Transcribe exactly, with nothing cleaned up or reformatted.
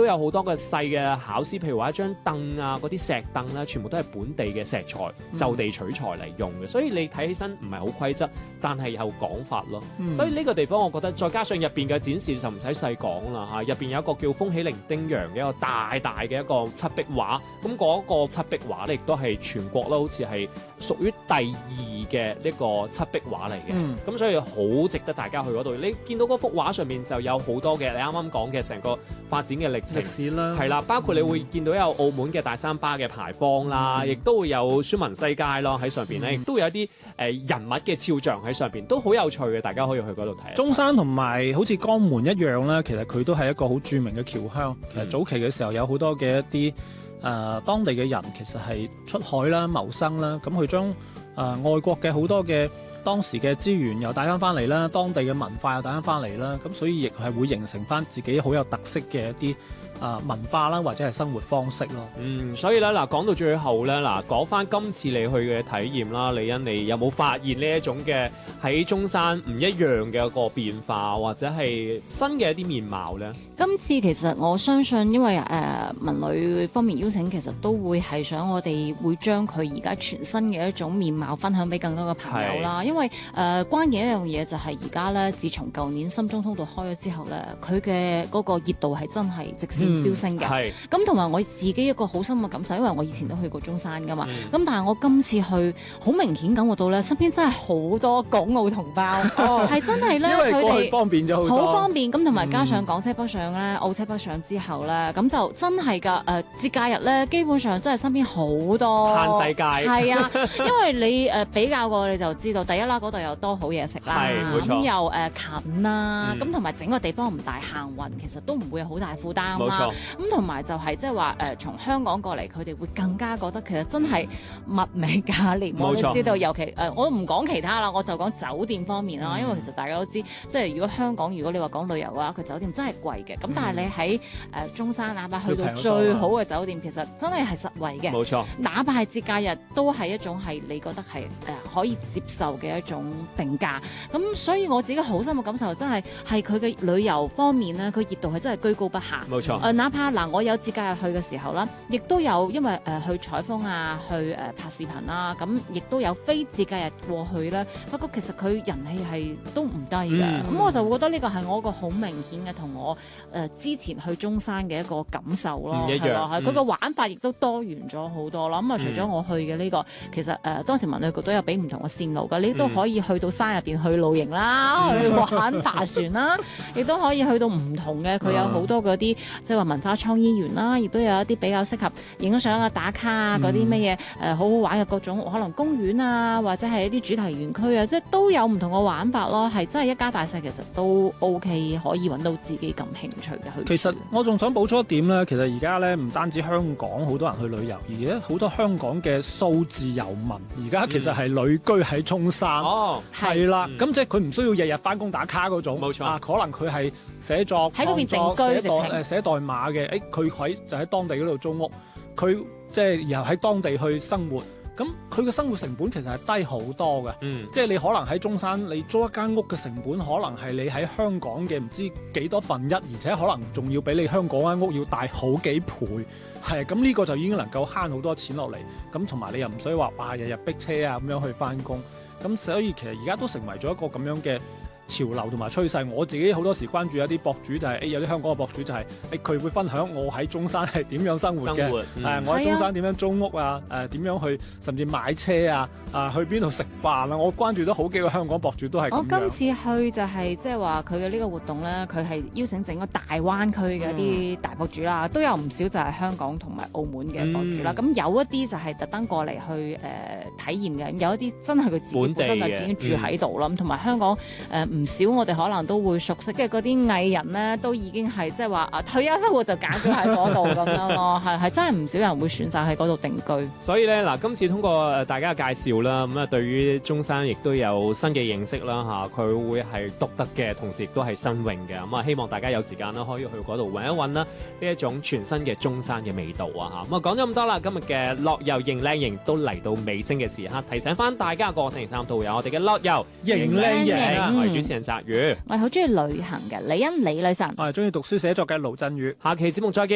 都有好多嘅細嘅巧思，譬如話一張凳啊，嗰啲石凳咧，全部都係本地嘅石材，就地取材嚟用嘅，所以你睇起身唔係好規則，但係有講法咯。嗯、所以呢個地方我覺得，再加上入邊嘅展示就唔使細講啦嚇，入邊有一個叫風起零丁洋嘅一個大大嘅一個漆壁畫，咁嗰個漆壁畫咧亦都係全國啦，好似係屬於第二嘅呢個漆壁畫嚟嘅，咁、嗯、所以好值得大家去嗰度。你見到嗰幅畫上面就有好多嘅，你啱啱講嘅成個發展嘅歷程係啦，包括你會見到有澳門嘅大三巴嘅牌坊啦，亦、嗯、都會有孫文西街咯喺上邊咧，亦、嗯、都會有一啲誒人物嘅肖像喺上邊，都好有趣嘅，大家可以去嗰度睇。 中山同埋好似江門一樣啦，其實佢都係一個好著名嘅僑鄉。其實早期嘅時候有好多嘅一啲誒、呃、當地嘅人其實係出海啦、謀生啦，咁佢將誒外國嘅好多嘅當時嘅資源又帶翻翻嚟啦，當地嘅文化又帶翻翻嚟啦，咁所以亦係會形成翻自己好有特色嘅一啲啊、呃、文化啦，或者係生活方式咯。 嗯，所以咧嗱，講到最後咧嗱，講翻今次你去嘅體驗啦，李欣，你有冇發現呢一種嘅喺中山唔一樣嘅一個變化，或者係新嘅一啲面貌咧？ 今次其實我相信，因為誒、呃、文旅方面邀請，其實都會係想我哋會將佢而家全新嘅一種面貌分享俾更多嘅朋友啦。因為誒、呃、關鍵一樣嘢就係而家咧，自從舊年深中通道開咗之後咧，佢嘅嗰個熱度係真係直線飆升嘅。係咁，同埋我自己一個好深嘅感受，因為我以前都去過中山噶嘛。咁、嗯、但係我今次去，好明顯感覺到咧，身邊真係好多港澳同胞，係、哦、真係咧，佢哋方便咗好多， 好方便。咁同埋加上港車北上咧、嗯，澳車北上之後咧，咁就真係噶誒節假日咧，基本上真係身邊好多嘆世界。 係啊，因為你誒、呃、比較過你就知道，第一啦，嗰度有多好嘢食啦，咁又誒近啦，咁同埋整個地方唔大，行運其實都唔會有好大負擔啦。咁同埋就係即係話誒從香港過嚟，佢哋會更加覺得其實真係物美價廉。我哋知道，尤其誒、呃、我唔講其他啦，我就講酒店方面啦、嗯，因為其實大家都知，即係如果香港如果你話講旅遊嘅話，佢酒店真係貴嘅。咁、嗯、但係你喺誒、呃、中山哪怕去到最好嘅酒店，其實真係係實惠嘅。冇錯，哪怕係節假日都係一種係你覺得係誒、呃、可以接受嘅一種定價。咁所以我自己好深嘅感受真係係佢嘅旅遊方面咧，佢熱度係真係居高不下。冇錯。誒、呃，哪怕嗱、呃，我有節假日去嘅時候啦，亦都有因為誒、呃、去採風啊，去誒、呃、拍視頻啦，咁亦都有非節假日過去啦。發覺其實佢人氣係都唔低嘅。咁、嗯、我就會覺得呢個係我一個好明顯嘅同我誒、呃、之前去中山嘅一個感受咯。唔一樣。係佢個玩法亦都多元咗好多啦。咁、嗯、啊，除咗我去嘅呢、這個，其實誒、呃、當時文旅局都有俾唔同嘅線路㗎，你都可以去到山入邊去露營啦，嗯、去玩爬船啦，亦都可以去到唔同嘅，佢有好多嗰啲即係話文化創意園啦，亦都有一啲比較適合影相啊、打卡啊嗰啲乜嘢誒好好玩嘅各種可能公園啊，或者係一啲主題園區啊，即係都有唔同嘅玩法咯，係真係一家大細其實都 OK， 可以揾到自己感興趣嘅去。 其實我仲想補充一點咧，其實而家咧唔單止香港好多人去旅遊，而且好多香港嘅數字遊民而家其實係旅居喺中山。哦，係啦，咁、嗯、即係佢唔需要日日翻工打卡嗰種。冇錯，啊，可能佢係寫作喺嗰邊定居，寫代誒寫代碼嘅，誒佢喺就喺當地嗰度租屋，佢即係然後喺當地去生活。咁佢嘅生活成本其實係低好多嘅，嗯，即係你可能喺中山你租一間屋嘅成本，可能係你喺香港嘅唔知幾多分一，而且可能仲要比你香港間屋要大好幾倍，係咁呢個就已經能夠慳好多錢落嚟，咁同埋你又唔使話哇日日逼車啊咁樣去翻工，咁所以其實而家都成為咗一個咁樣嘅潮流同埋趨勢。我自己好多時關注一啲博主就係、是，誒、欸、有啲香港嘅博主就係、是，誒佢會分享我喺中山係點樣生活嘅，誒、嗯呃、我喺中山點樣租屋啊，誒、呃、點樣去甚至買車啊，啊去邊度食飯啊，我關注咗好幾個香港博主都係咁樣。 我今次去就係即係話佢嘅呢個活動咧，佢係邀請整個大灣區嘅一啲大博主啦、嗯，都有唔少就係香港同埋澳門嘅博主啦。咁、嗯、有一啲就係特登過嚟去誒、呃、體驗嘅，有一啲真係佢自己本身就已經住喺度啦。咁同埋香港誒。呃唔少我哋可能都會熟悉嘅嗰啲藝人咧，都已經係即係話啊退休生活就揀咗喺嗰度咁樣咯，係係真係唔少人會選擇喺嗰度定居。 所以咧嗱，今次通過大家嘅介紹啦，咁啊對於中山亦都有新嘅認識啦嚇，佢會係獨特嘅，同時亦都係新穎嘅。咁啊希望大家有時間啦，可以去嗰度揾一揾啦，呢一種全新嘅中山嘅味道啊嚇。咁啊講咗咁多啦，今日嘅樂遊型靚型都嚟到尾聲嘅時刻，提醒翻大家個星期三都有我哋嘅樂遊型靚型，我係主持人澤宇， 我係好中意旅行嘅李欣李女神， 我係中意讀書寫作嘅盧振宇， 下期節目再見。